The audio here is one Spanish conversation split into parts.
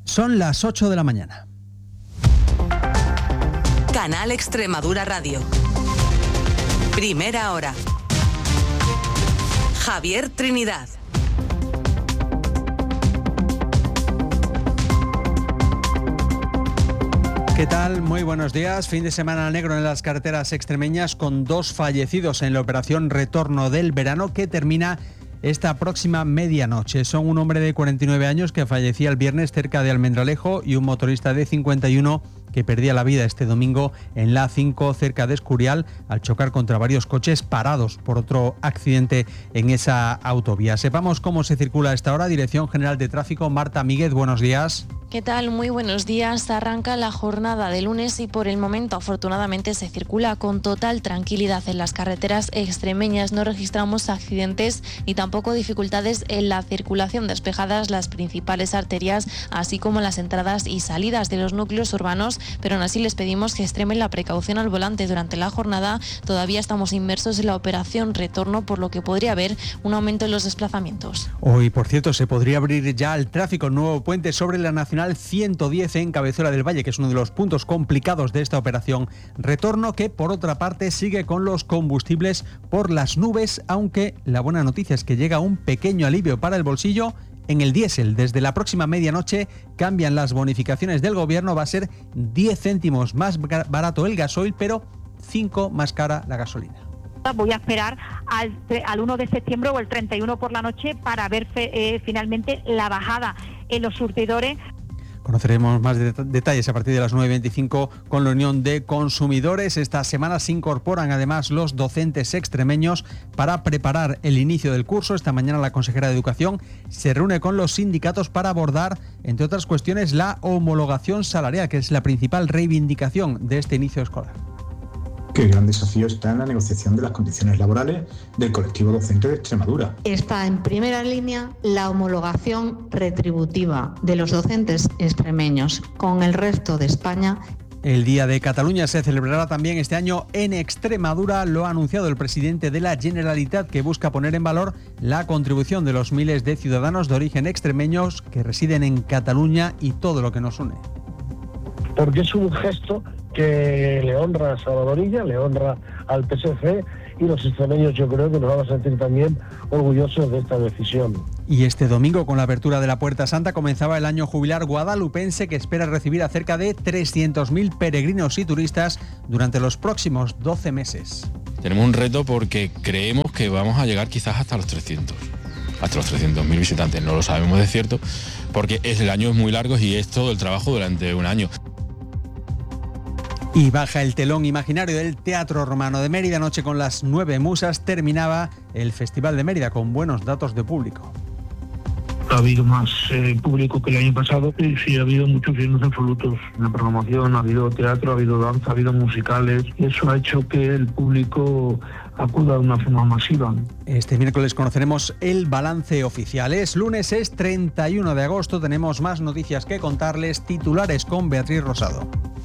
Son las 8 de la mañana. Canal Extremadura Radio. Primera hora. Javier Trinidad. ¿Qué tal? Muy buenos días. Fin de semana negro en las carreteras extremeñas con 2 fallecidos en la operación Retorno del Verano que termina esta próxima medianoche. Son un hombre de 49 años que fallecía el viernes cerca de Almendralejo y un motorista de 51 que perdía la vida este domingo en la A5 cerca de Escurial al chocar contra varios coches parados por otro accidente en esa autovía. Sepamos cómo se circula a esta hora. Dirección General de Tráfico, Marta Míguez, buenos días. ¿Qué tal? Muy buenos días. Arranca la jornada de lunes y por el momento afortunadamente se circula con total tranquilidad en las carreteras extremeñas. No registramos accidentes ni tampoco dificultades en la circulación, despejadas las principales arterias, así como las entradas y salidas de los núcleos urbanos, pero aún así les pedimos que extremen la precaución al volante durante la jornada. Todavía estamos inmersos en la operación Retorno, por lo que podría haber un aumento en los desplazamientos. Hoy, por cierto, se podría abrir ya el tráfico, el nuevo puente sobre la Nacional 110 en Cabecera del Valle, que es uno de los puntos complicados de esta operación Retorno, que por otra parte sigue con los combustibles por las nubes, aunque la buena noticia es que llega un pequeño alivio para el bolsillo en el diésel. Desde la próxima medianoche cambian las bonificaciones del gobierno, va a ser 10 céntimos más barato el gasoil, pero 5 más cara la gasolina. Voy a esperar al 1 de septiembre o el 31 por la noche para ver finalmente la bajada en los surtidores. Conoceremos más detalles a partir de las 9:25 con la Unión de Consumidores. Esta semana se incorporan además los docentes extremeños para preparar el inicio del curso. Esta mañana la consejera de Educación se reúne con los sindicatos para abordar, entre otras cuestiones, la homologación salarial, que es la principal reivindicación de este inicio escolar. Que el gran desafío está en la negociación de las condiciones laborales del colectivo docente de Extremadura. Está en primera línea la homologación retributiva de los docentes extremeños con el resto de España. El Día de Cataluña se celebrará también este año en Extremadura. Lo ha anunciado el presidente de la Generalitat, que busca poner en valor la contribución de los miles de ciudadanos de origen extremeños que residen en Cataluña y todo lo que nos une. Porque es un gesto que le honra a Salvadorilla, le honra al PSC, y los extremeños yo creo que nos vamos a sentir también orgullosos de esta decisión. Y este domingo, con la apertura de la Puerta Santa, comenzaba el año jubilar guadalupense, que espera recibir a cerca de 300.000 peregrinos y turistas durante los próximos 12 meses. Tenemos un reto porque creemos que vamos a llegar quizás hasta los 300.000 visitantes. No lo sabemos de cierto, porque el año es muy largo y es todo el trabajo durante un año. Y baja el telón imaginario del Teatro Romano de Mérida. Anoche, con las 9 musas, terminaba el Festival de Mérida con buenos datos de público. Ha habido más público que el año pasado. Sí, ha habido muchos llenos absolutos en la programación. Ha habido teatro, ha habido danza, ha habido musicales. Eso ha hecho que el público acuda de una forma masiva. Este miércoles conoceremos el balance oficial. Es lunes, es 31 de agosto. Tenemos más noticias que contarles. Titulares con Beatriz Rosado.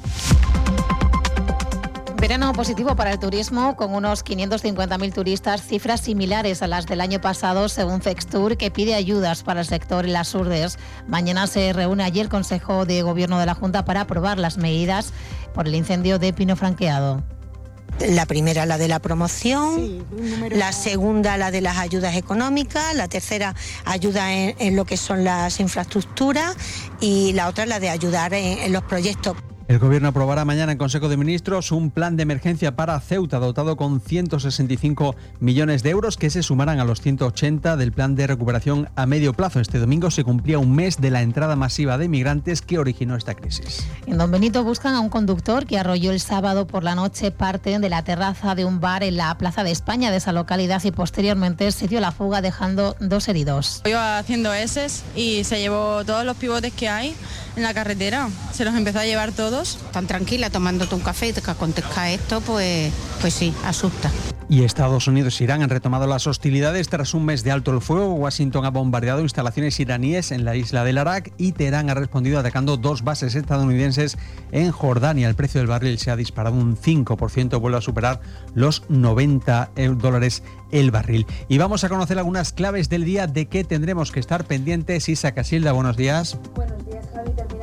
Verano positivo para el turismo, con unos 550.000 turistas, cifras similares a las del año pasado, según Fextur, que pide ayudas para el sector en las Urdes. Mañana se reúne allí el Consejo de Gobierno de la Junta para aprobar las medidas por el incendio de Pino Franqueado. La primera, la de la promoción, la segunda, la de las ayudas económicas, la tercera, ayuda en lo que son las infraestructuras, y la otra, la de ayudar en los proyectos. El Gobierno aprobará mañana en Consejo de Ministros un plan de emergencia para Ceuta, dotado con 165 millones de euros, que se sumarán a los 180 del plan de recuperación a medio plazo. Este domingo se cumplía un mes de la entrada masiva de migrantes que originó esta crisis. En Don Benito buscan a un conductor que arrolló el sábado por la noche parte de la terraza de un bar en la Plaza de España de esa localidad, y posteriormente se dio la fuga, dejando 2 heridos. Iba haciendo eses y se llevó todos los pivotes que hay en la carretera, se los empezó a llevar todos. Tan tranquila tomándote un café y te acontezca esto, pues sí, asusta. Y Estados Unidos e Irán han retomado las hostilidades tras un mes de alto el fuego. Washington ha bombardeado instalaciones iraníes en la isla del Arak y Teherán ha respondido atacando 2 bases estadounidenses en Jordania. El precio del barril se ha disparado un 5%, vuelve a superar los $90 el barril. Y vamos a conocer algunas claves del día de que tendremos que estar pendientes. Isa Casilda, buenos días. Buenos días, Javi.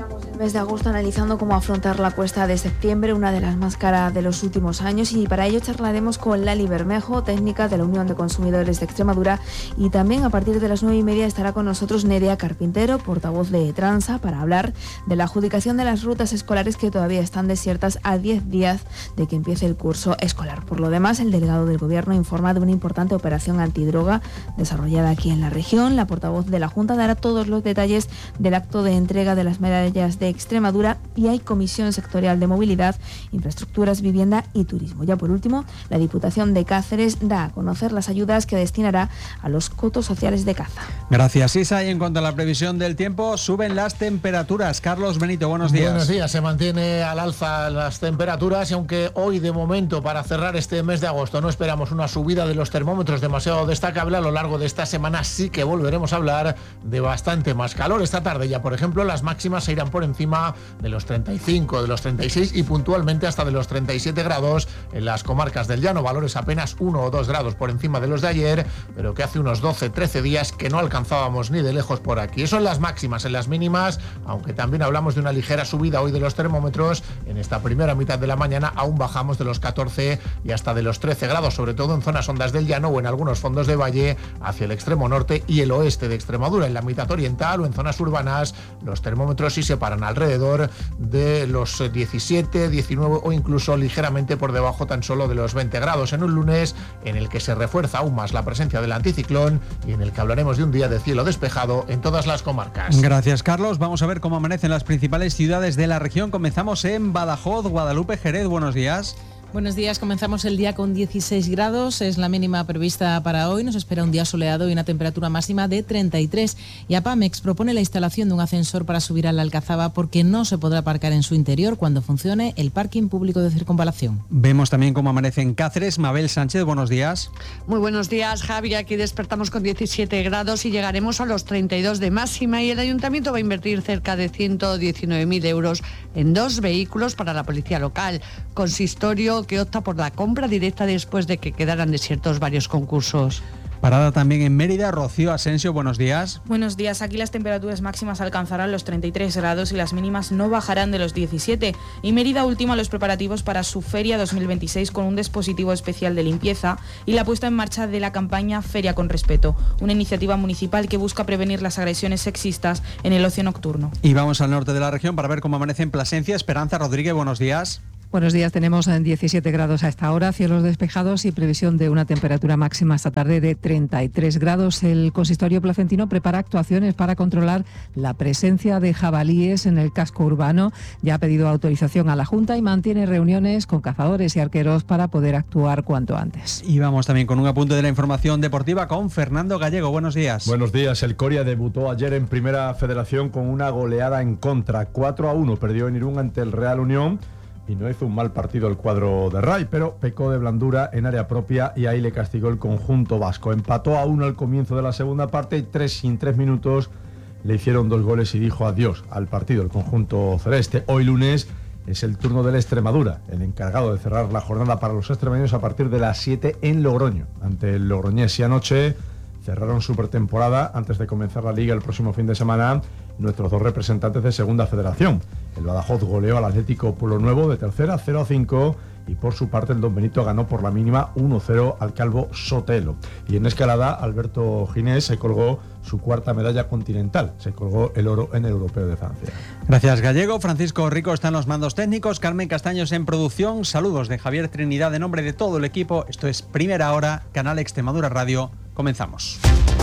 mes de agosto analizando cómo afrontar la cuesta de septiembre, una de las más caras de los últimos años, y para ello charlaremos con Lali Bermejo, técnica de la Unión de Consumidores de Extremadura, y también a partir de las 9:30 estará con nosotros Nerea Carpintero, portavoz de Transa, para hablar de la adjudicación de las rutas escolares que todavía están desiertas a 10 días de que empiece el curso escolar. Por lo demás, el delegado del Gobierno informa de una importante operación antidroga desarrollada aquí en la región. La portavoz de la Junta dará todos los detalles del acto de entrega de las medallas de Extremadura, y hay comisión sectorial de movilidad, infraestructuras, vivienda y turismo. Ya por último, la Diputación de Cáceres da a conocer las ayudas que destinará a los cotos sociales de caza. Gracias, Isa. Y en cuanto a la previsión del tiempo, suben las temperaturas. Carlos Benito, buenos días. Buenos días. Se mantiene al alza las temperaturas, y aunque hoy de momento, para cerrar este mes de agosto, no esperamos una subida de los termómetros demasiado destacable, a lo largo de esta semana sí que volveremos a hablar de bastante más calor. Esta tarde ya, por ejemplo, las máximas se irán por encima de los 35, de los 36 y puntualmente hasta de los 37 grados en las comarcas del Llano, valores apenas 1 o 2 grados por encima de los de ayer, pero que hace unos 12-13 días que no alcanzábamos ni de lejos por aquí. Eso en las máximas. En las mínimas, aunque también hablamos de una ligera subida hoy de los termómetros, en esta primera mitad de la mañana aún bajamos de los 14 y hasta de los 13 grados, sobre todo en zonas hondas del Llano o en algunos fondos de valle hacia el extremo norte y el oeste de Extremadura. En la mitad oriental o en zonas urbanas, los termómetros sí se paran alrededor de los 17, 19 o incluso ligeramente por debajo tan solo de los 20 grados, en un lunes en el que se refuerza aún más la presencia del anticiclón y en el que hablaremos de un día de cielo despejado en todas las comarcas. Gracias, Carlos. Vamos a ver cómo amanecen las principales ciudades de la región. Comenzamos en Badajoz, Guadalupe, Jerez. Buenos días. Buenos días, comenzamos el día con 16 grados, es la mínima prevista para hoy, nos espera un día soleado y una temperatura máxima de 33. Y APAMEX propone la instalación de un ascensor para subir a la Alcazaba porque no se podrá aparcar en su interior cuando funcione el parking público de circunvalación. Vemos también cómo amanece en Cáceres. Mabel Sánchez, buenos días. Muy buenos días, Javi. Aquí despertamos con 17 grados y llegaremos a los 32 de máxima, y el Ayuntamiento va a invertir cerca de 119.000 euros en 2 vehículos para la policía local. Consistorio que opta por la compra directa después de que quedaran desiertos varios concursos. Parada también en Mérida. Rocío Asensio, buenos días. Buenos días. Aquí las temperaturas máximas alcanzarán los 33 grados y las mínimas no bajarán de los 17. Y Mérida ultima los preparativos para su Feria 2026 con un dispositivo especial de limpieza y la puesta en marcha de la campaña Feria con Respeto, una iniciativa municipal que busca prevenir las agresiones sexistas en el ocio nocturno. Y vamos al norte de la región para ver cómo amanece en Plasencia. Esperanza Rodríguez, buenos días. Buenos días, tenemos 17 grados a esta hora, cielos despejados y previsión de una temperatura máxima esta tarde de 33 grados. El consistorio placentino prepara actuaciones para controlar la presencia de jabalíes en el casco urbano. Ya ha pedido autorización a la Junta y mantiene reuniones con cazadores y arqueros para poder actuar cuanto antes. Y vamos también con un apunte de la información deportiva con Fernando Gallego. Buenos días. Buenos días. El Coria debutó ayer en Primera Federación con una goleada en contra. 4-1 perdió en Irún ante el Real Unión. Y no hizo un mal partido el cuadro de Ray, pero pecó de blandura en área propia y ahí le castigó el conjunto vasco. Empató a 1 al comienzo de la segunda parte y en 3 minutos le hicieron 2 goles y dijo adiós al partido el conjunto celeste. Hoy lunes es el turno del Extremadura, el encargado de cerrar la jornada para los extremeños a partir de las 7 en Logroño, ante el Logroñés. Y anoche cerraron su pretemporada antes de comenzar la Liga el próximo fin de semana nuestros 2 representantes de Segunda Federación. El Badajoz goleó al Atlético Pueblo Nuevo de tercera 0-5 y por su parte el Don Benito ganó por la mínima 1-0 al Calvo Sotelo. Y en escalada Alberto Ginés se colgó su 4ª medalla continental, se colgó el oro en el Europeo de Francia. Gracias, Gallego. Francisco Rico está en los mandos técnicos, Carmen Castaños en producción. Saludos de Javier Trinidad en nombre de todo el equipo. Esto es Primera Hora, Canal Extremadura Radio. Comenzamos.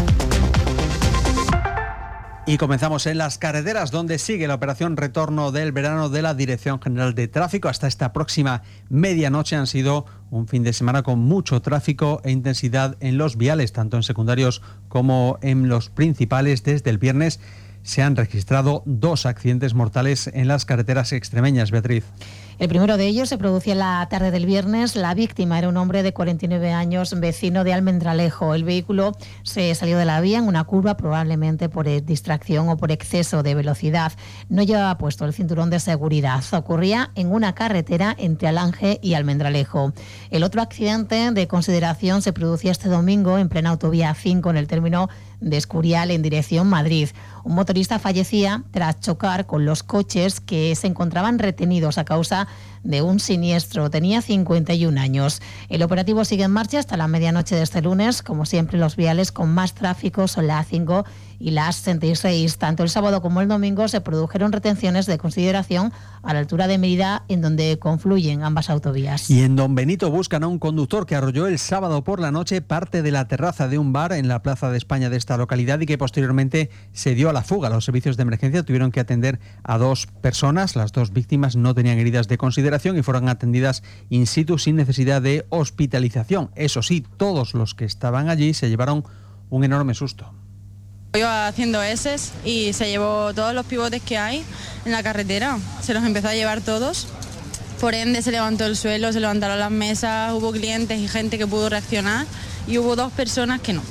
Y comenzamos en las carreteras, donde sigue la operación retorno del verano de la Dirección General de Tráfico. Hasta esta próxima medianoche han sido un fin de semana con mucho tráfico e intensidad en los viales, tanto en secundarios como en los principales. Desde el viernes se han registrado 2 accidentes mortales en las carreteras extremeñas. Beatriz. El primero de ellos se producía en la tarde del viernes. La víctima era un hombre de 49 años, vecino de Almendralejo. El vehículo se salió de la vía en una curva, probablemente por distracción o por exceso de velocidad. No llevaba puesto el cinturón de seguridad. Ocurría en una carretera entre Alange y Almendralejo. El otro accidente de consideración se producía este domingo en plena autovía 5 en el término de Escurial en dirección Madrid. Un motorista fallecía tras chocar con los coches que se encontraban retenidos a causa de un siniestro. Tenía 51 años. El operativo sigue en marcha hasta la medianoche de este lunes. Como siempre, los viales con más tráfico son la A5 y la A66. Tanto el sábado como el domingo se produjeron retenciones de consideración a la altura de Mérida, en donde confluyen ambas autovías. Y en Don Benito buscan a un conductor que arrolló el sábado por la noche parte de la terraza de un bar en la Plaza de España de esta localidad y que posteriormente se dio a la fuga. Los servicios de emergencia tuvieron que atender a 2 personas. Las 2 víctimas no tenían heridas de consideración y fueron atendidas in situ sin necesidad de hospitalización. Eso sí, todos los que estaban allí se llevaron un enorme susto. Iba haciendo eses y se llevó todos los pivotes que hay en la carretera, se los empezó a llevar todos. Por ende se levantó el suelo, se levantaron las mesas, hubo clientes y gente que pudo reaccionar y hubo 2 personas que no.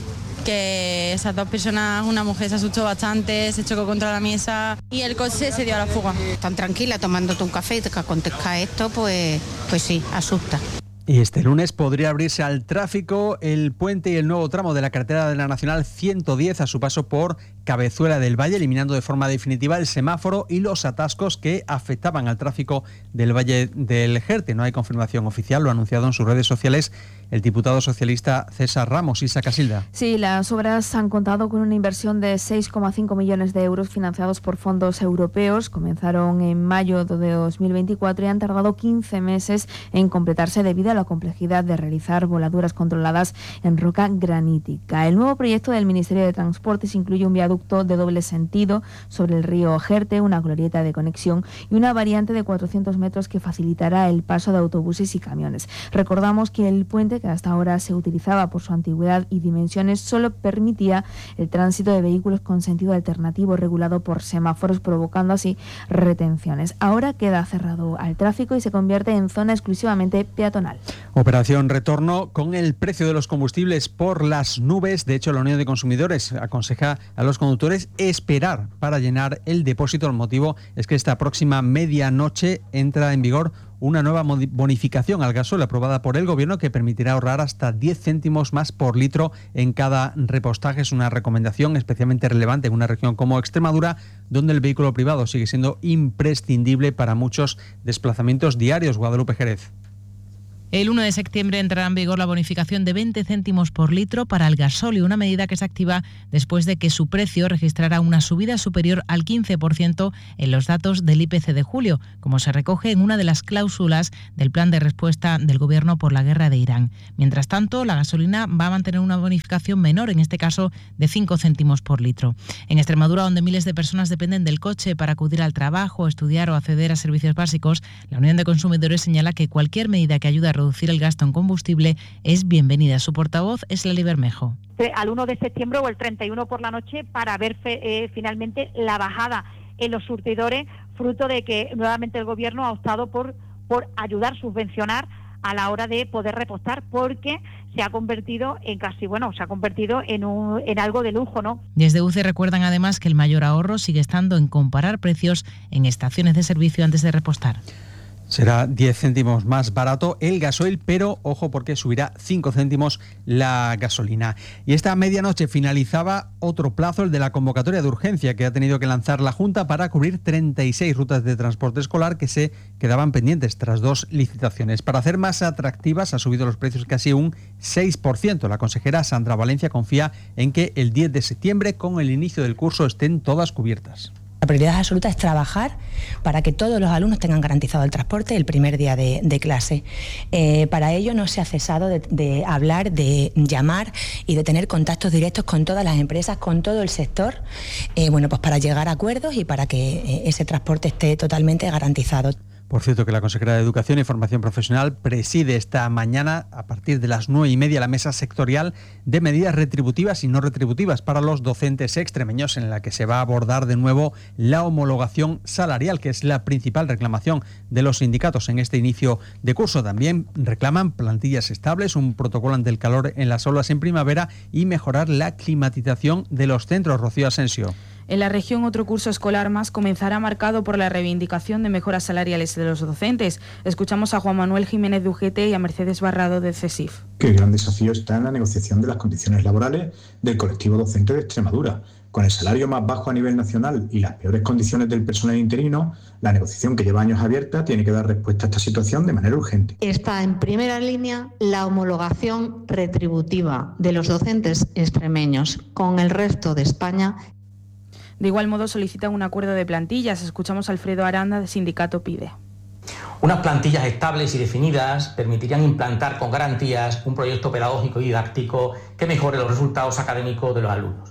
Que esas 2 personas, una mujer se asustó bastante, se chocó contra la mesa y el coche se dio a la fuga. Tan tranquila tomándote un café y te acontezca esto, pues sí, asusta. Y este lunes podría abrirse al tráfico el puente y el nuevo tramo de la carretera de la Nacional 110 a su paso por Cabezuela del Valle, eliminando de forma definitiva el semáforo y los atascos que afectaban al tráfico del Valle del Jerte. No hay confirmación oficial, lo ha anunciado en sus redes sociales el diputado socialista César Ramos. Isa Casilda. Sí, las obras han contado con una inversión de 6,5 millones de euros financiados por fondos europeos. Comenzaron en mayo de 2024 y han tardado 15 meses en completarse debido a la complejidad de realizar voladuras controladas en roca granítica. El nuevo proyecto del Ministerio de Transportes incluye un viaducto de doble sentido sobre el río Jerte, una glorieta de conexión y una variante de 400 metros que facilitará el paso de autobuses y camiones. Recordamos que el puente, que hasta ahora se utilizaba por su antigüedad y dimensiones, solo permitía el tránsito de vehículos con sentido alternativo regulado por semáforos, provocando así retenciones. Ahora queda cerrado al tráfico y se convierte en zona exclusivamente peatonal. Operación retorno con el precio de los combustibles por las nubes. De hecho, la Unión de Consumidores aconseja a los conductores esperar para llenar el depósito. El motivo es que esta próxima medianoche entra en vigor una nueva bonificación al gasóleo aprobada por el Gobierno que permitirá ahorrar hasta 10 céntimos más por litro en cada repostaje. Es una recomendación especialmente relevante en una región como Extremadura, donde el vehículo privado sigue siendo imprescindible para muchos desplazamientos diarios. Guadalupe Jerez. El 1 de septiembre entrará en vigor la bonificación de 20 céntimos por litro para el gasóleo, una medida que se activa después de que su precio registrara una subida superior al 15% en los datos del IPC de julio, como se recoge en una de las cláusulas del plan de respuesta del Gobierno por la guerra de Irán. Mientras tanto, la gasolina va a mantener una bonificación menor, en este caso de 5 céntimos por litro. En Extremadura, donde miles de personas dependen del coche para acudir al trabajo, estudiar o acceder a servicios básicos, la Unión de Consumidores señala que cualquier medida que ayude a reducir el gasto en combustible es bienvenida. Su portavoz es Lali Bermejo. Al 1 de septiembre o el 31 por la noche para ver finalmente la bajada en los surtidores, fruto de que nuevamente el Gobierno ha optado por ayudar, subvencionar a la hora de poder repostar, porque se ha convertido en algo de lujo, ¿no? Desde UCE recuerdan además que el mayor ahorro sigue estando en comparar precios en estaciones de servicio antes de repostar. Será 10 céntimos más barato el gasoil, pero ojo porque subirá 5 céntimos la gasolina. Y esta medianoche finalizaba otro plazo, el de la convocatoria de urgencia que ha tenido que lanzar la Junta para cubrir 36 rutas de transporte escolar que se quedaban pendientes tras 2 licitaciones. Para hacer más atractivas ha subido los precios casi un 6%. La consejera Sandra Valencia confía en que el 10 de septiembre, con el inicio del curso, estén todas cubiertas. La prioridad absoluta es trabajar para que todos los alumnos tengan garantizado el transporte el primer día de clase. Para ello no se ha cesado de hablar, de llamar y de tener contactos directos con todas las empresas, con todo el sector, pues para llegar a acuerdos y para que ese transporte esté totalmente garantizado. Por cierto, que la consejera de Educación y Formación Profesional preside esta mañana, a partir de las 9:30, la mesa sectorial de medidas retributivas y no retributivas para los docentes extremeños, en la que se va a abordar de nuevo la homologación salarial, que es la principal reclamación de los sindicatos en este inicio de curso. También reclaman plantillas estables, un protocolo ante el calor en las aulas en primavera y mejorar la climatización de los centros. Rocío Asensio. En la región, otro curso escolar más comenzará marcado por la reivindicación de mejoras salariales de los docentes. Escuchamos a Juan Manuel Jiménez de UGT y a Mercedes Barrado de CESIF. Que el gran desafío está en la negociación de las condiciones laborales del colectivo docente de Extremadura. Con el salario más bajo a nivel nacional y las peores condiciones del personal interino, la negociación, que lleva años abierta, tiene que dar respuesta a esta situación de manera urgente. Está en primera línea la homologación retributiva de los docentes extremeños con el resto de España. De igual modo solicitan un acuerdo de plantillas. Escuchamos a Alfredo Aranda, de Sindicato PIDE. Unas plantillas estables y definidas permitirían implantar con garantías un proyecto pedagógico y didáctico que mejore los resultados académicos de los alumnos.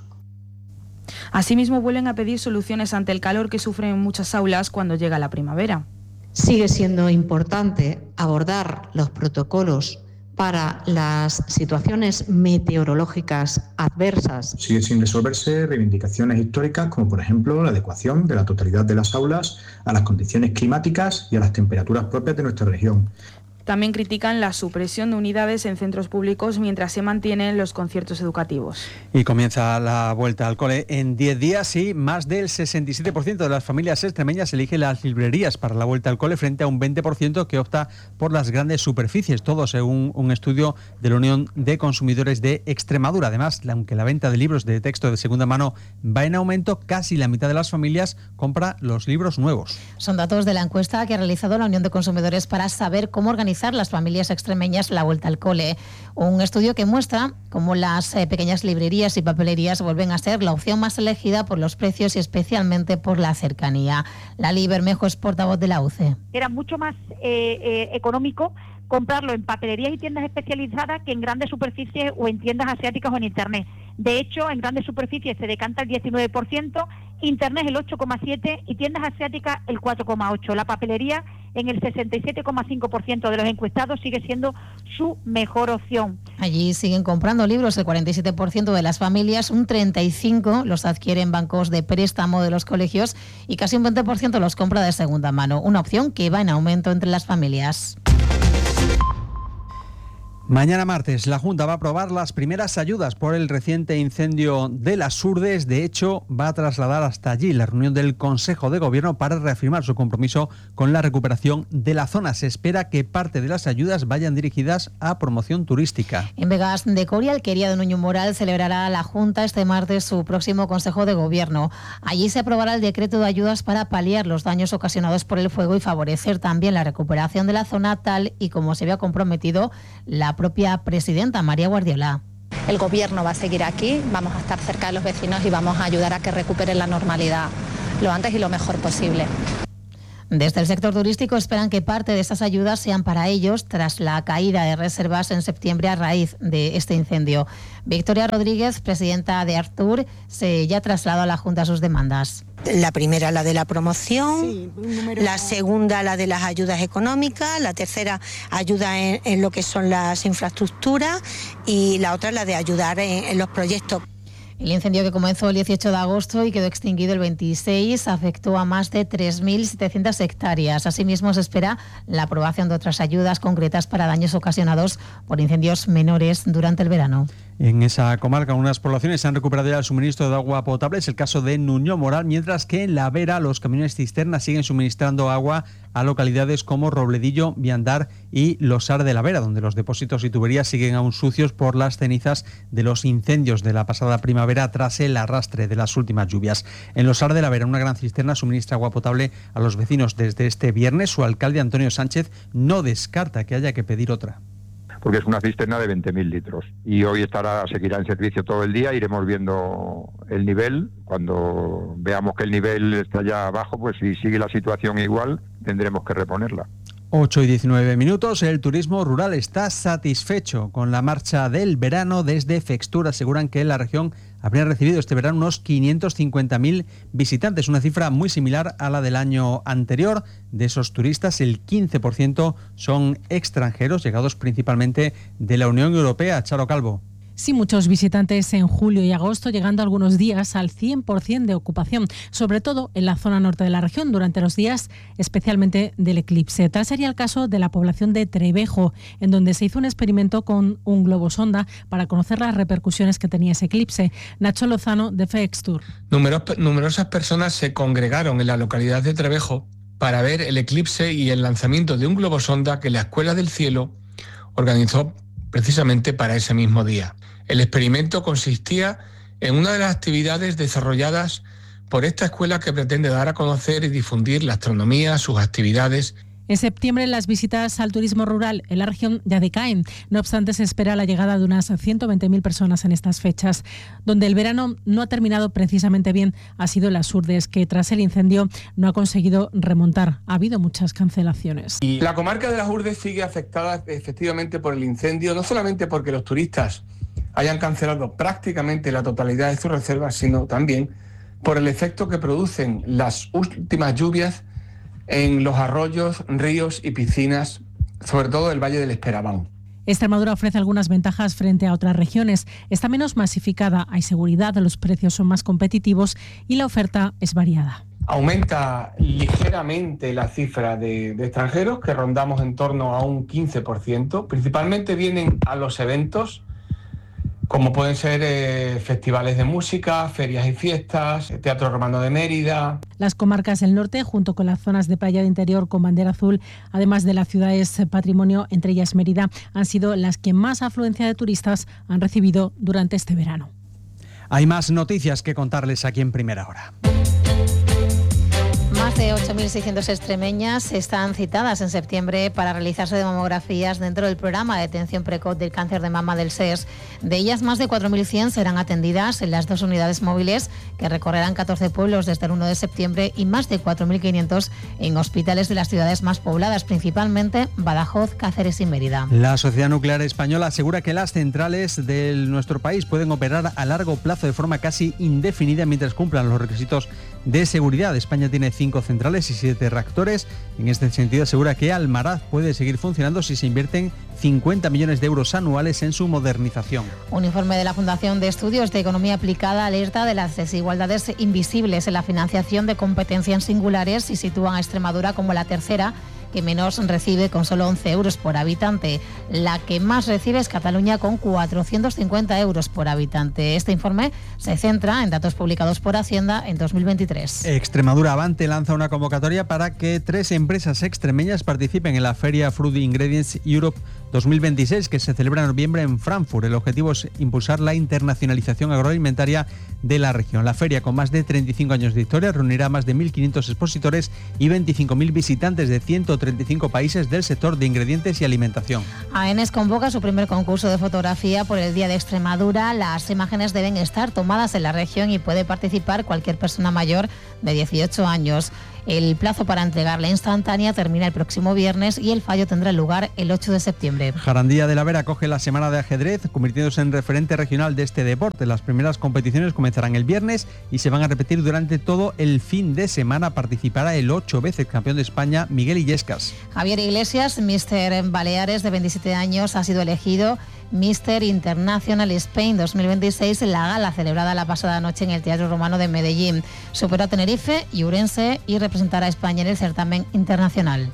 Asimismo, vuelven a pedir soluciones ante el calor que sufren en muchas aulas cuando llega la primavera. Sigue siendo importante abordar los protocolos para las situaciones meteorológicas adversas. Sigue sin resolverse reivindicaciones históricas como, por ejemplo, la adecuación de la totalidad de las aulas a las condiciones climáticas y a las temperaturas propias de nuestra región. También critican la supresión de unidades en centros públicos mientras se mantienen los conciertos educativos. Y comienza la vuelta al cole en 10 días y más del 67% de las familias extremeñas elige las librerías para la vuelta al cole frente a un 20% que opta por las grandes superficies, todo según un estudio de la Unión de Consumidores de Extremadura. Además, aunque la venta de libros de texto de segunda mano va en aumento, casi la mitad de las familias compra los libros nuevos. Son datos de la encuesta que ha realizado la Unión de Consumidores para saber cómo organizar las familias extremeñas la vuelta al cole. Un estudio que muestra cómo las pequeñas librerías y papelerías vuelven a ser la opción más elegida por los precios y especialmente por la cercanía. Lali Bermejo es portavoz de la UCE. Era mucho más económico comprarlo en papelerías y tiendas especializadas que en grandes superficies o en tiendas asiáticas o en Internet. De hecho, en grandes superficies se decanta el 19%, Internet el 8,7% y tiendas asiáticas el 4,8%. La papelería en el 67,5% de los encuestados sigue siendo su mejor opción. Allí siguen comprando libros el 47% de las familias, un 35% los adquiere en bancos de préstamo de los colegios y casi un 20% los compra de segunda mano, una opción que va en aumento entre las familias. Mañana martes, la Junta va a aprobar las primeras ayudas por el reciente incendio de Las Hurdes. De hecho, va a trasladar hasta allí la reunión del Consejo de Gobierno para reafirmar su compromiso con la recuperación de la zona. Se espera que parte de las ayudas vayan dirigidas a promoción turística. En Vegas de Coria, Alquería de Nuño Moral celebrará la Junta este martes su próximo Consejo de Gobierno. Allí se aprobará el decreto de ayudas para paliar los daños ocasionados por el fuego y favorecer también la recuperación de la zona, tal y como se había comprometido la propia presidenta María Guardiola. El Gobierno va a seguir aquí, vamos a estar cerca de los vecinos y vamos a ayudar a que recuperen la normalidad lo antes y lo mejor posible. Desde el sector turístico esperan que parte de esas ayudas sean para ellos tras la caída de reservas en septiembre a raíz de este incendio. Victoria Rodríguez, presidenta de Artur, ya trasladó a la Junta sus demandas. La primera, la de la promoción, la segunda, la de las ayudas económicas, la tercera, ayuda en lo que son las infraestructuras y la otra, la de ayudar en los proyectos. El incendio, que comenzó el 18 de agosto y quedó extinguido el 26, afectó a más de 3.700 hectáreas. Asimismo, se espera la aprobación de otras ayudas concretas para daños ocasionados por incendios menores durante el verano. En esa comarca, unas poblaciones han recuperado ya el suministro de agua potable. Es el caso de Nuño Moral, mientras que en La Vera los camiones cisterna siguen suministrando agua a localidades como Robledillo, Viandar y Losar de la Vera, donde los depósitos y tuberías siguen aún sucios por las cenizas de los incendios de la pasada primavera tras el arrastre de las últimas lluvias. En Losar de la Vera, una gran cisterna suministra agua potable a los vecinos desde este viernes. Su alcalde, Antonio Sánchez, no descarta que haya que pedir otra. Porque es una cisterna de 20.000 litros y hoy seguirá en servicio todo el día. Iremos viendo el nivel. Cuando veamos que el nivel está ya bajo, pues si sigue la situación igual, tendremos que reponerla. 8:19. El turismo rural está satisfecho con la marcha del verano. Desde Fextur aseguran que la región habría recibido este verano unos 550.000 visitantes, una cifra muy similar a la del año anterior. De esos turistas, el 15% son extranjeros, llegados principalmente de la Unión Europea. Charo Calvo. Sí, muchos visitantes en julio y agosto, llegando algunos días al 100% de ocupación, sobre todo en la zona norte de la región, durante los días especialmente del eclipse. Tal sería el caso de la población de Trevejo, en donde se hizo un experimento con un globo sonda para conocer las repercusiones que tenía ese eclipse. Nacho Lozano, de FEXTUR. Numerosas personas se congregaron en la localidad de Trevejo para ver el eclipse y el lanzamiento de un globo sonda que la Escuela del Cielo organizó precisamente para ese mismo día. El experimento consistía en una de las actividades desarrolladas por esta escuela que pretende dar a conocer y difundir la astronomía, sus actividades. En septiembre las visitas al turismo rural en la región ya decaen. No obstante, se espera la llegada de unas 120.000 personas en estas fechas. Donde el verano no ha terminado precisamente bien ha sido las Urdes, que tras el incendio no ha conseguido remontar. Ha habido muchas cancelaciones. Y la comarca de las Urdes sigue afectada efectivamente por el incendio, no solamente porque los turistas hayan cancelado prácticamente la totalidad de sus reservas, sino también por el efecto que producen las últimas lluvias en los arroyos, ríos y piscinas, sobre todo el Valle del Esperabán. Extremadura ofrece algunas ventajas frente a otras regiones. Está menos masificada, hay seguridad, los precios son más competitivos y la oferta es variada. Aumenta ligeramente la cifra de extranjeros, que rondamos en torno a un 15%. Principalmente vienen a los eventos, como pueden ser festivales de música, ferias y fiestas, Teatro Romano de Mérida. Las comarcas del norte, junto con las zonas de playa de interior con bandera azul, además de las ciudades patrimonio, entre ellas Mérida, han sido las que más afluencia de turistas han recibido durante este verano. Hay más noticias que contarles aquí en Primera Hora. Más de 8.600 extremeñas están citadas en septiembre para realizarse mamografías dentro del programa de detención precoz del cáncer de mama del SES. De ellas, más de 4.100 serán atendidas en las 2 unidades móviles que recorrerán 14 pueblos desde el 1 de septiembre y más de 4.500 en hospitales de las ciudades más pobladas, principalmente Badajoz, Cáceres y Mérida. La Sociedad Nuclear Española asegura que las centrales de nuestro país pueden operar a largo plazo de forma casi indefinida mientras cumplan los requisitos de seguridad. España tiene 5 centrales y 7 reactores. En este sentido, asegura que Almaraz puede seguir funcionando si se invierten 50 millones de euros anuales en su modernización. Un informe de la Fundación de Estudios de Economía Aplicada alerta de las desigualdades invisibles en la financiación de competencias singulares y sitúan a Extremadura como la tercera que menos recibe, con solo 11 euros por habitante. La que más recibe es Cataluña, con 450 euros por habitante. Este informe se centra en datos publicados por Hacienda en 2023. Extremadura Avante lanza una convocatoria para que 3 empresas extremeñas participen en la Feria Food Ingredients Europe 2026, que se celebra en noviembre en Frankfurt. El objetivo es impulsar la internacionalización agroalimentaria de la región. La feria, con más de 35 años de historia, reunirá más de 1.500 expositores y 25.000 visitantes de 135 países del sector de ingredientes y alimentación. AENES convoca su primer concurso de fotografía por el Día de Extremadura. Las imágenes deben estar tomadas en la región y puede participar cualquier persona mayor de 18 años. El plazo para entregar la instantánea termina el próximo viernes y el fallo tendrá lugar el 8 de septiembre. Jarandilla de la Vera acoge la semana de ajedrez, convirtiéndose en referente regional de este deporte. Las primeras competiciones comenzarán el viernes y se van a repetir durante todo el fin de semana. Participará el 8 veces campeón de España, Miguel Illescas. Javier Iglesias, Mister Baleares, de 27 años, ha sido elegido Mister International Spain 2026 en la gala celebrada la pasada noche en el Teatro Romano de Medellín. Superó a Tenerife y Urense y representará a España en el certamen internacional.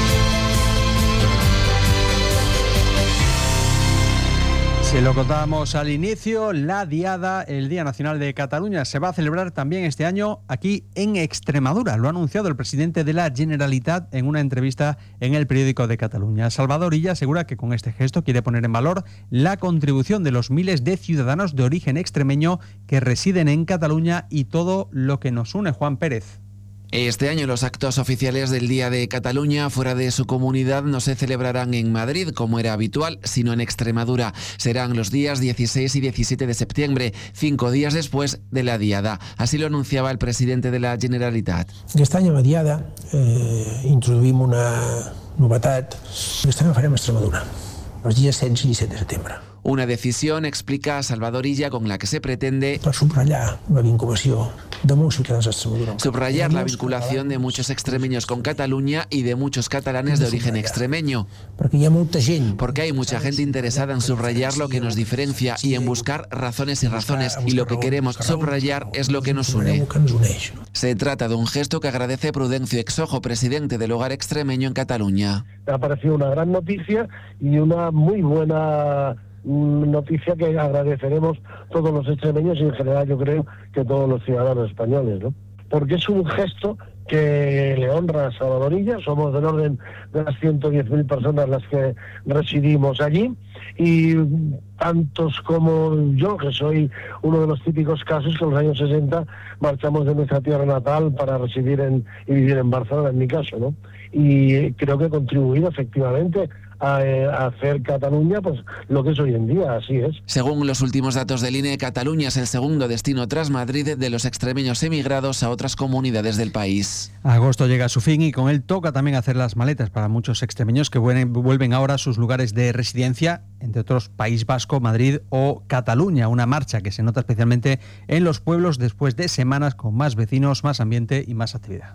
Se lo contábamos al inicio, la Diada, el Día Nacional de Cataluña, se va a celebrar también este año aquí en Extremadura. Lo ha anunciado el presidente de la Generalitat en una entrevista en el periódico de Cataluña. Salvador Illa asegura que con este gesto quiere poner en valor la contribución de los miles de ciudadanos de origen extremeño que residen en Cataluña y todo lo que nos une. Juan Pérez. Este año los actos oficiales del Día de Cataluña fuera de su comunidad no se celebrarán en Madrid, como era habitual, sino en Extremadura. Serán los días 16 y 17 de septiembre, 5 días después de la Diada. Así lo anunciaba el presidente de la Generalitat. Aquest any a la Diada introduïm una novetat. Aquest any la farem a Extremadura, els dies 16 i 17 de setembre. Una decisión, explica Salvador Illa, con la que se pretende subrayar la vinculación de muchos ciudadanos de Extremadura. Subrayar la vinculación de muchos extremeños con Cataluña y de muchos catalanes de origen extremeño. Porque hay mucha gente interesada en subrayar lo que nos diferencia y en buscar razones y razones, y lo que queremos subrayar es lo que nos une. Se trata de un gesto que agradece Prudencio Exojo, presidente del Hogar Extremeño en Cataluña. Me ha parecido una gran noticia y una muy buena noticia que agradeceremos todos los extremeños y en general yo creo que todos los ciudadanos españoles, ¿no? Porque es un gesto que le honra a Salvador Illa. Somos del orden de las 110.000 personas las que residimos allí, y tantos como yo, que soy uno de los típicos casos que en los años 60 marchamos de nuestra tierra natal para residir y vivir en Barcelona, en mi caso, ¿no? Y creo que he contribuido efectivamente a hacer Cataluña pues lo que es hoy en día, así es. Según los últimos datos del INE, Cataluña es el segundo destino tras Madrid de los extremeños emigrados a otras comunidades del país. Agosto llega a su fin y con él toca también hacer las maletas para muchos extremeños que vuelven ahora a sus lugares de residencia, entre otros País Vasco, Madrid o Cataluña. Una marcha que se nota especialmente en los pueblos después de semanas con más vecinos, más ambiente y más actividad.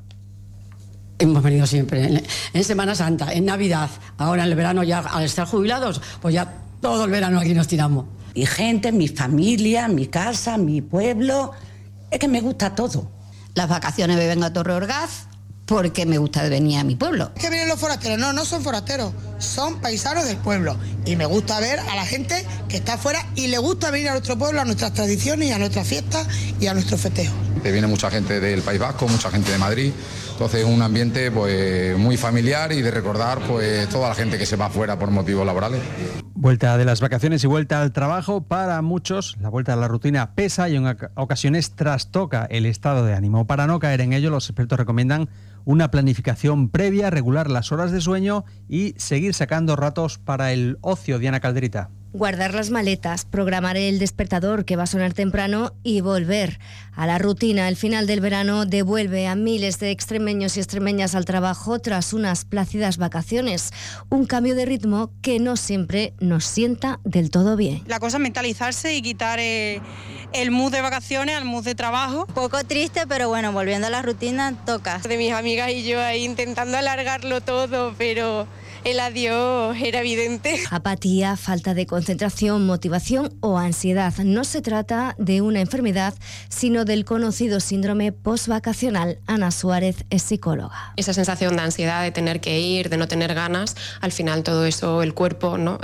Hemos venido siempre en Semana Santa, en Navidad, ahora en el verano ya al estar jubilados, pues ya todo el verano aquí nos tiramos. Mi gente, mi familia, mi casa, mi pueblo, es que me gusta todo. Las vacaciones me vengo a Torre Orgaz porque me gusta venir a mi pueblo. ¿Qué vienen los forasteros? No son forasteros, son paisanos del pueblo. Y me gusta ver a la gente que está afuera y le gusta venir a nuestro pueblo, a nuestras tradiciones y a nuestras fiestas y a nuestros festejos. Viene mucha gente del País Vasco, mucha gente de Madrid. Entonces un ambiente pues muy familiar y de recordar pues toda la gente que se va afuera por motivos laborales. Vuelta de las vacaciones y vuelta al trabajo. Para muchos, la vuelta a la rutina pesa y en ocasiones trastoca el estado de ánimo. Para no caer en ello, los expertos recomiendan una planificación previa, regular las horas de sueño y seguir sacando ratos para el ocio. Diana Calderita. Guardar las maletas, programar el despertador que va a sonar temprano y volver a la rutina. El final del verano devuelve a miles de extremeños y extremeñas al trabajo tras unas plácidas vacaciones. Un cambio de ritmo que no siempre nos sienta del todo bien. La cosa es mentalizarse y quitar el mood de vacaciones al mood de trabajo. Poco triste, pero bueno, volviendo a la rutina toca. De mis amigas y yo ahí intentando alargarlo todo, pero el adiós era evidente. Apatía, falta de concentración, motivación o ansiedad. No se trata de una enfermedad, sino del conocido síndrome postvacacional. Ana Suárez es psicóloga. Esa sensación de ansiedad, de tener que ir, de no tener ganas, al final todo eso el cuerpo, ¿no?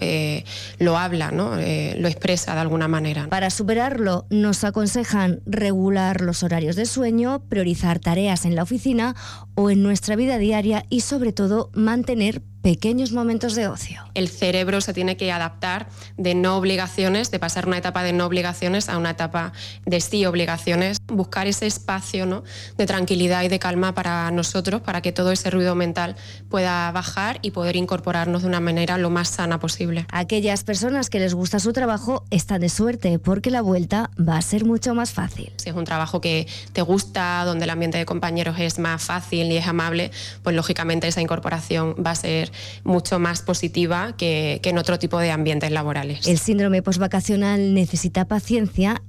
Lo habla, ¿no? Lo expresa de alguna manera. Para superarlo, nos aconsejan regular los horarios de sueño, priorizar tareas en la oficina o en nuestra vida diaria y sobre todo mantener pequeños momentos de ocio. El cerebro se tiene que adaptar de no obligaciones, de pasar una etapa de no obligaciones a una etapa de sí obligaciones. Buscar ese espacio, ¿no? de tranquilidad y de calma para nosotros, para que todo ese ruido mental pueda bajar y poder incorporarnos de una manera lo más sana posible. Aquellas personas que les gusta su trabajo están de suerte porque la vuelta va a ser mucho más fácil. Si es un trabajo que te gusta, donde el ambiente de compañeros es más fácil y es amable, pues lógicamente esa incorporación va a ser mucho más positiva que en otro tipo de ambientes laborales. El síndrome postvacacional necesita paciencia